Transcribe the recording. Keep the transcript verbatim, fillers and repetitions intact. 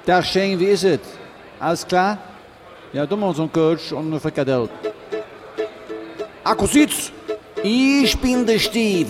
Tag Shane, wie ist es? Alles klar? Ja, du machst einen Coach und eine Frikadelle. Akkusitz, ich bin der Steve.